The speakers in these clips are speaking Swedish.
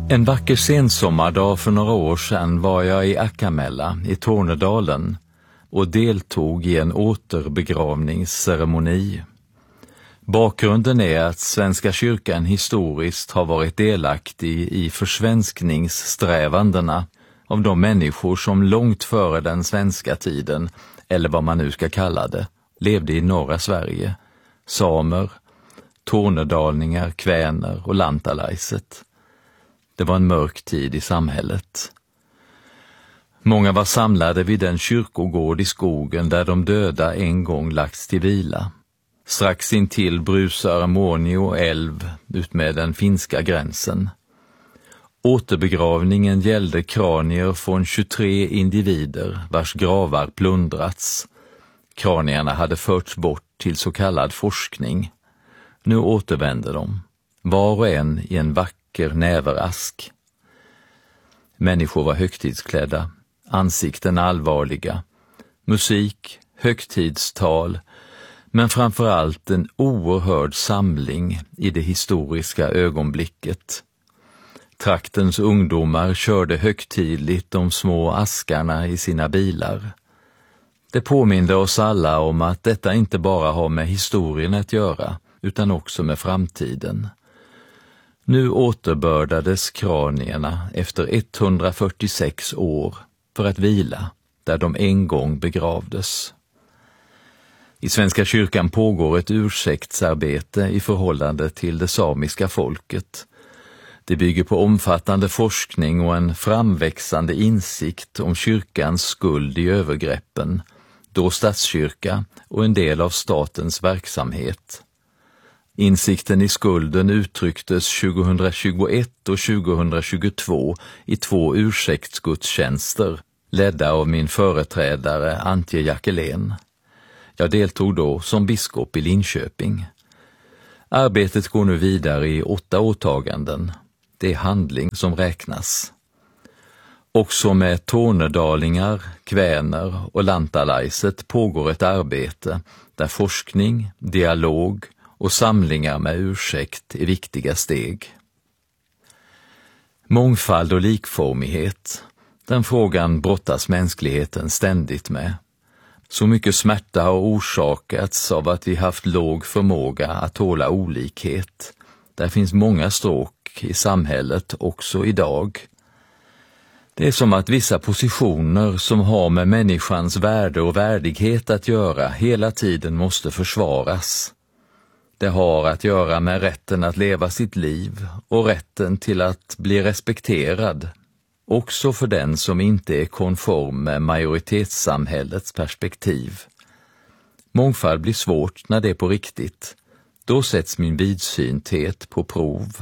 En vacker sensommardag för några år sedan var jag i Akkamella i Tornedalen och deltog i en återbegravningsceremoni. Bakgrunden är att Svenska kyrkan historiskt har varit delaktig i försvenskningssträvandena av de människor som långt före den svenska tiden, eller vad man nu ska kalla det, levde i norra Sverige. Samer, tornedalningar, kväner och lantalaiset. Det var en mörk tid i samhället. Många var samlade vid den kyrkogård i skogen där de döda en gång lagts till vila. Strax intill brusar Muonio älv ut med den finska gränsen. Återbegravningen gällde kranier från 23 individer vars gravar plundrats. Kranierna hade förts bort till så kallad forskning. Nu återvänder de, var och en i en vacker näverask. Människor var högtidsklädda, ansikten allvarliga, musik, högtidstal, men framförallt en oerhörd samling i det historiska ögonblicket. Traktens ungdomar körde högtidligt de små askarna i sina bilar. Det påminde oss alla om att detta inte bara har med historien att göra, utan också med framtiden. Nu återbördades kranierna efter 146 år för att vila där de en gång begravdes. I Svenska kyrkan pågår ett ursäktsarbete i förhållande till det samiska folket. Det bygger på omfattande forskning och en framväxande insikt om kyrkans skuld i övergreppen, då statskyrka och en del av statens verksamhet. Insikten i skulden uttrycktes 2021 och 2022 i 2 ursäktsgudstjänster, ledda av min företrädare Antje Jackelén. Jag deltog då som biskop i Linköping. Arbetet går nu vidare i 8 åtaganden. Det är handling som räknas. Också med tornedalingar, kväner och lantalaiset pågår ett arbete där forskning, dialog och samlingar med ursäkt är viktiga steg. Mångfald och likformighet, den frågan brottas mänskligheten ständigt med. Så mycket smärta har orsakats av att vi haft låg förmåga att tåla olikhet. Där finns många stråk i samhället också idag. Det är som att vissa positioner som har med människans värde och värdighet att göra hela tiden måste försvaras. Det har att göra med rätten att leva sitt liv och rätten till att bli respekterad, också för den som inte är konform med majoritetssamhällets perspektiv. Mångfald blir svårt när det är på riktigt. Då sätts min vidsynthet på prov.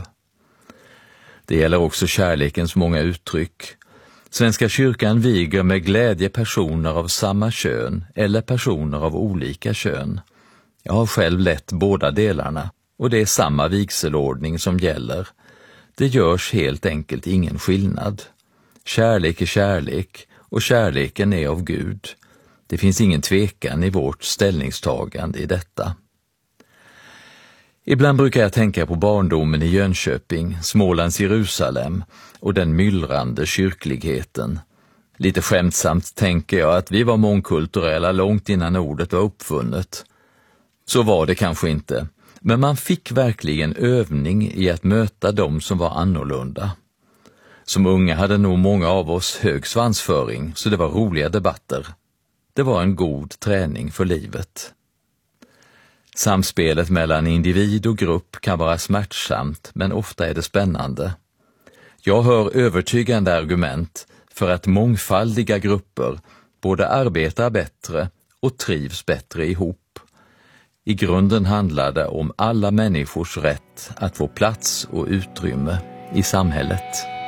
Det gäller också kärlekens många uttryck. Svenska kyrkan viger med glädje personer av samma kön eller personer av olika kön. Jag har själv lett båda delarna och det är samma vigselordning som gäller. Det görs helt enkelt ingen skillnad. Kärlek är kärlek och kärleken är av Gud. Det finns ingen tvekan i vårt ställningstagande i detta. Ibland brukar jag tänka på barndomen i Jönköping, Smålands Jerusalem och den myllrande kyrkligheten. Lite skämtsamt tänker jag att vi var mångkulturella långt innan ordet var uppfunnet. Så var det kanske inte, men man fick verkligen övning i att möta dem som var annorlunda. Som unga hade nog många av oss hög svansföring, så det var roliga debatter. Det var en god träning för livet. Samspelet mellan individ och grupp kan vara smärtsamt, men ofta är det spännande. Jag hör övertygande argument för att mångfaldiga grupper både arbetar bättre och trivs bättre ihop. I grunden handlar det om alla människors rätt att få plats och utrymme i samhället.